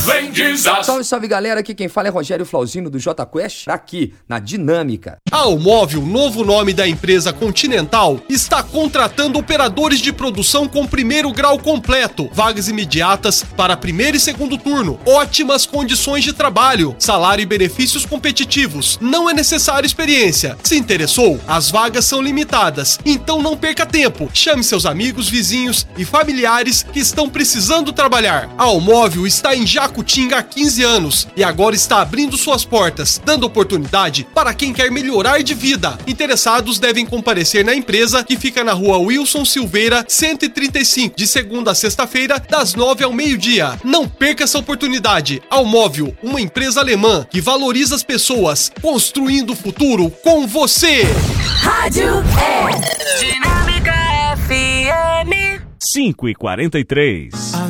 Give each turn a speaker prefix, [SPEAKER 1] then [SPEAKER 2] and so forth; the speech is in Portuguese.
[SPEAKER 1] Vem Desas.
[SPEAKER 2] Salve, salve galera, aqui quem fala é Rogério Flauzino do J Quest, aqui na Dinâmica.
[SPEAKER 3] A Almóvel, novo nome da empresa Continental, está contratando operadores de produção com primeiro grau completo, vagas imediatas para primeiro e segundo turno, ótimas condições de trabalho, salário e benefícios competitivos. Não é necessário experiência. Se interessou, as vagas são limitadas, então não perca tempo. Chame seus amigos, vizinhos e familiares que estão precisando trabalhar. A Almóvel está em Jacutinga há 15 anos e agora está abrindo suas portas, dando oportunidade para quem quer melhorar de vida. Interessados devem comparecer na empresa, que fica na rua Wilson Silveira, 135, de segunda a sexta-feira, das 9 ao meio-dia. Não perca essa oportunidade. Almóvel, uma empresa alemã que valoriza as pessoas, construindo o futuro com você.
[SPEAKER 4] Rádio Dinâmica FM
[SPEAKER 5] 5h43.